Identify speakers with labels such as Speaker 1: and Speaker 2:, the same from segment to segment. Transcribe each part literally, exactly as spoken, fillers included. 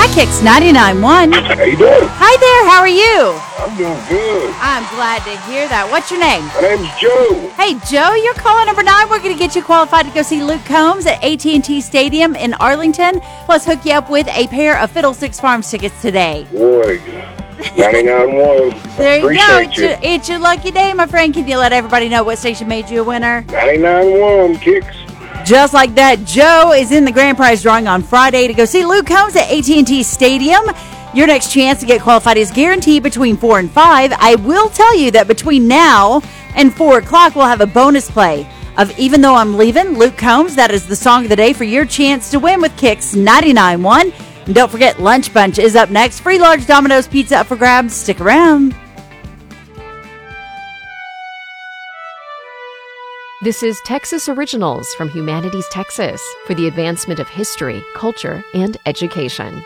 Speaker 1: Kicks ninety-nine point one.
Speaker 2: How you doing?
Speaker 1: Hi there, how are you?
Speaker 2: I'm doing good.
Speaker 1: I'm glad to hear that. What's your name?
Speaker 2: My name's Joe.
Speaker 1: Hey, Joe, you're calling number nine. We're going to get you qualified to go see Luke Combs at A T and T Stadium in Arlington, plus hook you up with a pair of Fiddlesticks Farms tickets today.
Speaker 2: Boy, ninety-nine point one.
Speaker 1: There you
Speaker 2: Appreciate
Speaker 1: go. It's
Speaker 2: you.
Speaker 1: your, it's your lucky day, my friend. Can you let everybody know what station made you a winner?
Speaker 2: ninety-nine point one Kicks.
Speaker 1: Just like that, Joe is in the grand prize drawing on Friday to go see Luke Combs at A T and T Stadium. Your next chance to get qualified is guaranteed between four and five. I will tell you that between now and four o'clock, we'll have a bonus play of Even Though I'm Leaving, Luke Combs. That is the song of the day for your chance to win with Kicks ninety-nine point one. And don't forget, Lunch Bunch is up next. Free large Domino's pizza up for grabs. Stick around.
Speaker 3: This is Texas Originals from Humanities Texas for the advancement of history, culture, and education.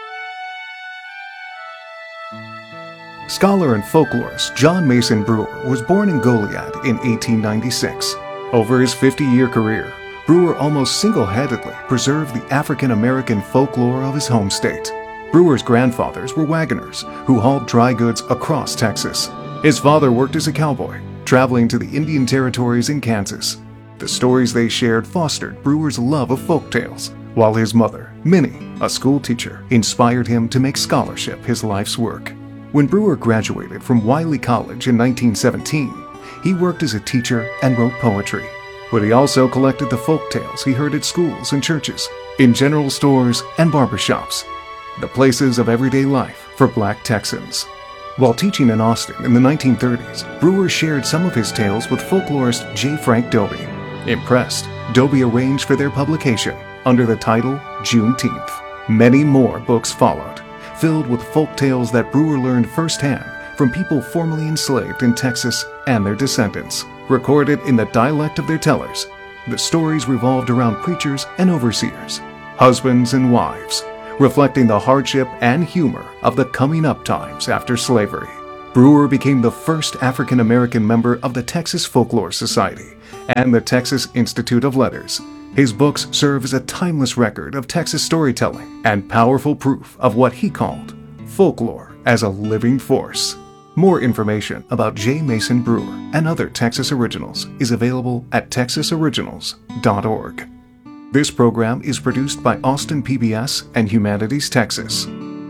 Speaker 4: Scholar and folklorist John Mason Brewer was born in Goliad in eighteen ninety-six. Over his fifty-year career, Brewer almost single-handedly preserved the African-American folklore of his home state. Brewer's grandfathers were wagoners who hauled dry goods across Texas. His father worked as a cowboy, traveling to the Indian Territories in Kansas. The stories they shared fostered Brewer's love of folk tales, while his mother, Minnie, a school teacher, inspired him to make scholarship his life's work. When Brewer graduated from Wiley College in nineteen seventeen, he worked as a teacher and wrote poetry. But he also collected the folk tales he heard at schools and churches, in general stores and barbershops, the places of everyday life for Black Texans. While teaching in Austin in the nineteen thirties, Brewer shared some of his tales with folklorist J. Frank Dobie. Impressed, Dobie arranged for their publication under the title Juneteenth. Many more books followed, filled with folk tales that Brewer learned firsthand from people formerly enslaved in Texas and their descendants. Recorded in the dialect of their tellers, the stories revolved around preachers and overseers, husbands and wives, reflecting the hardship and humor of the coming up times after slavery. Brewer became the first African-American member of the Texas Folklore Society and the Texas Institute of Letters. His books serve as a timeless record of Texas storytelling and powerful proof of what he called folklore as a living force. More information about J. Mason Brewer and other Texas Originals is available at texas originals dot org. This program is produced by Austin P B S and Humanities Texas.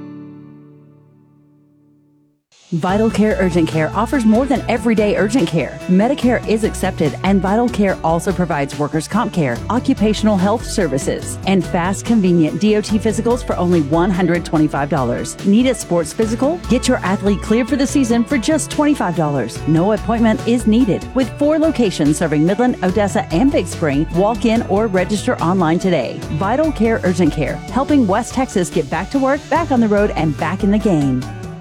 Speaker 1: Vital Care Urgent Care offers more than everyday urgent care. Medicare is accepted, and Vital Care also provides workers' comp care, occupational health services, and fast, convenient D O T physicals for only one hundred twenty-five dollars. Need a sports physical? Get your athlete cleared for the season for just twenty-five dollars. No appointment is needed. With four locations serving Midland, Odessa, and Big Spring, walk in or register online today. Vital Care Urgent Care, helping West Texas get back to work, back on the road, and back in the game.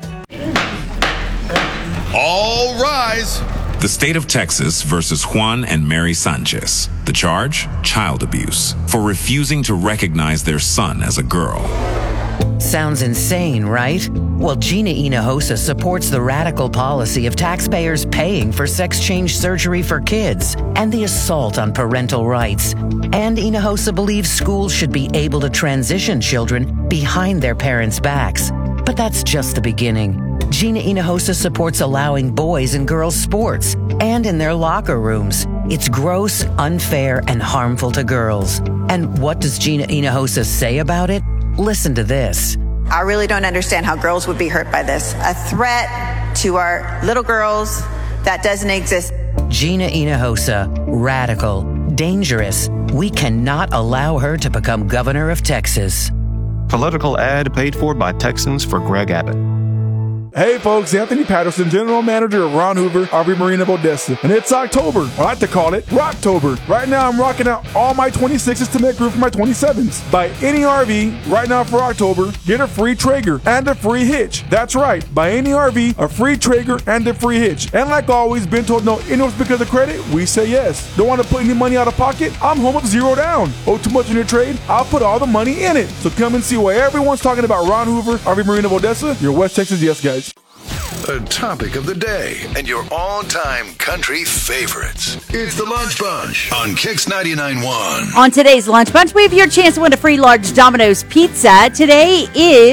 Speaker 5: All rise.
Speaker 6: The state of Texas versus Juan and Mary Sanchez. The charge? Child abuse for refusing to recognize their son as a girl.
Speaker 7: Sounds insane, right? Well, Gina Hinojosa supports the radical policy of taxpayers paying for sex change surgery for kids and the assault on parental rights. And Hinojosa believes schools should be able to transition children behind their parents' backs. But that's just the beginning. Gina Hinojosa supports allowing boys and girls sports and in their locker rooms. It's gross, unfair, and harmful to girls. And what does Gina Hinojosa say about it? Listen to this.
Speaker 8: I really don't understand how girls would be hurt by this. A threat to our little girls that doesn't exist.
Speaker 7: Gina Hinojosa, radical, dangerous. We cannot allow her to become governor of Texas.
Speaker 9: Political ad paid for by Texans for Greg Abbott.
Speaker 10: Hey folks, Anthony Patterson, General Manager of Ron Hoover, R V Marine of Odessa. And it's October. I like to call it Rocktober. Right now I'm rocking out all my twenty-sixes to make room for my twenty-sevens. Buy any R V right now for October, get a free Traeger and a free hitch. That's right, buy any R V, a free Traeger and a free hitch. And like always, been told no interest because of credit? We say yes. Don't want to put any money out of pocket? I'm home of zero down. Owe too much in your trade? I'll put all the money in it. So come and see what everyone's talking about. Ron Hoover, R V Marine of Odessa, your West Texas yes guys.
Speaker 5: The topic of the day and your all-time country favorites. It's the Lunch Bunch on Kicks ninety-nine point one.
Speaker 1: On today's Lunch Bunch, we have your chance to win a free large Domino's pizza. Today is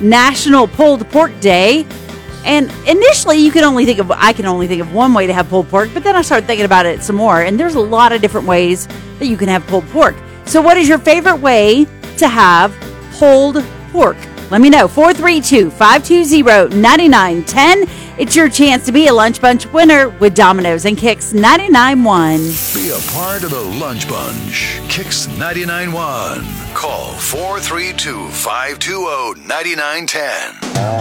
Speaker 11: National Pulled Pork Day. And initially, you can only think of I can only think of one way to have pulled pork, but then I started thinking about it some more, and there's a lot of different ways that you can have pulled pork. So what is your favorite way to have pulled pork? Let me know. four three two, five two zero, nine nine one zero. It's your chance to be a Lunch Bunch winner with Domino's and Kicks ninety-nine point one.
Speaker 5: Be a part of the Lunch Bunch. Kicks ninety-nine point one. Call four three two, five two zero, nine nine one zero.